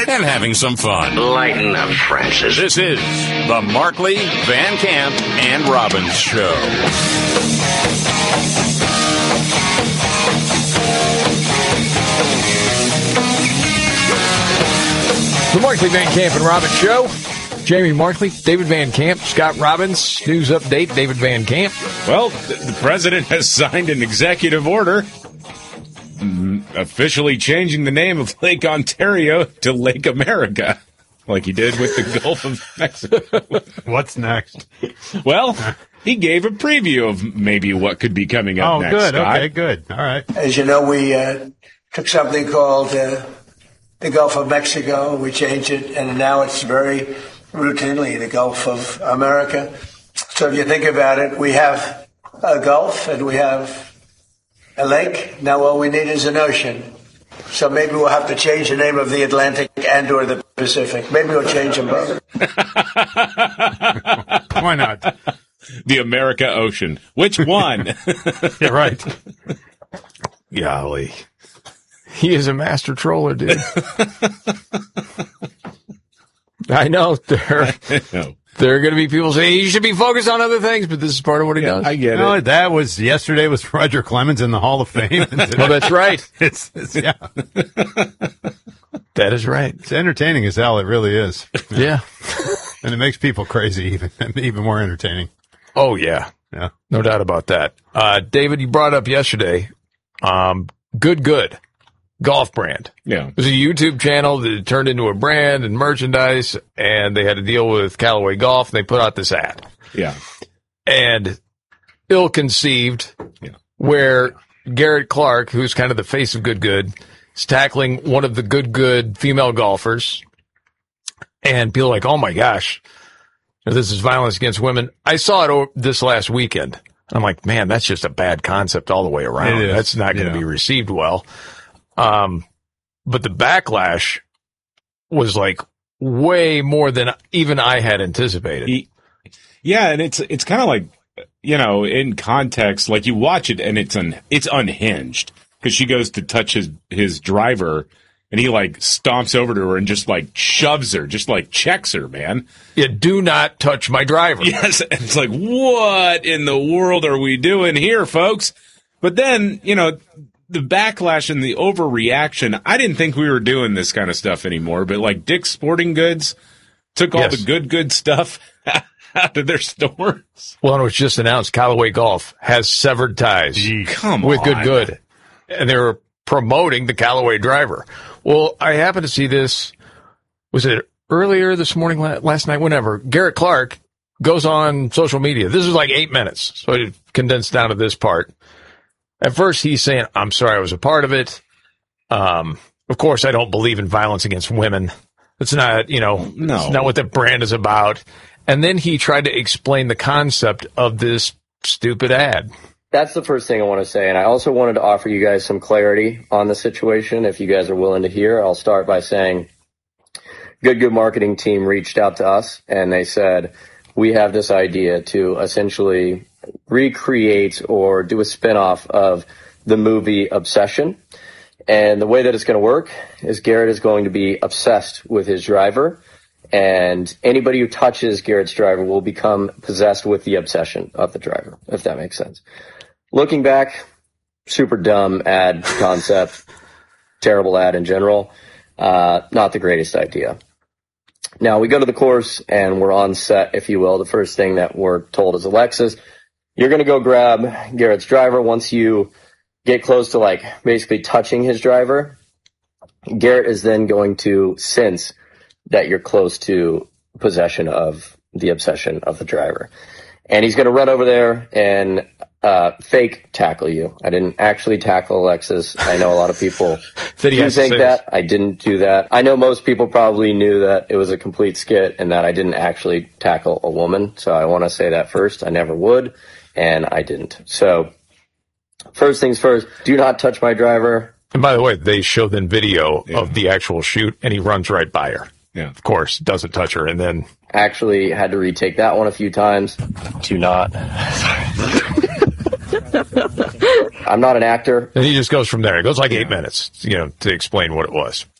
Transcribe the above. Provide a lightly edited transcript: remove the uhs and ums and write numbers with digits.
and having some fun. Lighten up, Francis. This is the Markley, Van Camp, and Robbins Show. The Markley, Van Camp, and Robbins Show. Jamie Markley, David Van Camp, Scott Robbins. News update, David Van Camp. Well, the president has signed an executive order officially changing the name of Lake Ontario to Lake America, like he did with the Gulf of Mexico. What's next? Well, he gave a preview of maybe what could be coming up next. Oh, good. Scott. Okay, good. All right. As you know, we took something called the Gulf of Mexico. We changed it, and now it's very routinely the Gulf of America. So if you think about it, we have a Gulf and we have a lake. Now all we need is an ocean. So maybe we'll have to change the name of the Atlantic and or the Pacific. Maybe we'll change them both. Why not? The America Ocean. Which one? Yeah, right. Golly. He is a master troller, dude. I know. There are going to be people saying he should be focused on other things, but this is part of what he does. I get No, it. that was yesterday was Roger Clemens in the Hall of Fame. Well, that's right. It's yeah. That is right. It's entertaining as hell. It really is. Yeah. And it makes people crazy, even more entertaining. Oh, yeah. Yeah. No doubt about that. David, you brought up yesterday, Good golf brand. Yeah. It was a YouTube channel that turned into a brand and merchandise, and they had to deal with Callaway Golf, and they put out this ad. Yeah. And ill-conceived, where Garrett Clark, who's kind of the face of Good, is tackling one of the good female golfers, and people are like, oh my gosh, this is violence against women. I saw it this last weekend. I'm like, man, that's just a bad concept all the way around. That's not going to be received well. But the backlash was like way more than even I had anticipated. Yeah, and it's kind of like, in context, like you watch it and it's unhinged because she goes to touch his driver and he like stomps over to her and just like shoves her, just like checks her, man. Yeah, do not touch my driver. Yes, and it's like, what in the world are we doing here, folks? But then, the backlash and the overreaction, I didn't think we were doing this kind of stuff anymore, but like Dick's Sporting Goods took all the good stuff out of their stores. Well, and it was just announced Callaway Golf has severed ties with Good. And they were promoting the Callaway driver. Well, I happened to see this, was it earlier this morning, last night, whenever, Garrett Clark goes on social media. This was like 8 minutes, so I condensed down to this part. At first, he's saying, I'm sorry I was a part of it. Of course, I don't believe in violence against women. It's not, it's not what the brand is about. And then he tried to explain the concept of this stupid ad. That's the first thing I want to say. And I also wanted to offer you guys some clarity on the situation. If you guys are willing to hear, I'll start by saying Good marketing team reached out to us and they said, we have this idea to essentially recreate or do a spinoff of the movie Obsession. And the way that it's going to work is Garrett is going to be obsessed with his driver, and anybody who touches Garrett's driver will become possessed with the obsession of the driver, if that makes sense. Looking back, super dumb ad concept, terrible ad in general, not the greatest idea. Now we go to the course and we're on set, if you will. The first thing that we're told is, Alexis, you're going to go grab Garrett's driver. Once you get close to like basically touching his driver, Garrett is then going to sense that you're close to possession of the obsession of the driver. And he's going to run over there and fake tackle you. I didn't actually tackle Alexis. I know a lot of people do think that. I didn't do that. I know most people probably knew that it was a complete skit and that I didn't actually tackle a woman. So I want to say that first. I never would, and I didn't. So first things first, do not touch my driver. And by the way, they show then video of the actual shoot, and he runs right by her. Yeah. Of course, doesn't touch her, and then... Actually had to retake that one a few times. Do not. I'm not an actor. And he just goes from there. It goes like 8 minutes, to explain what it was.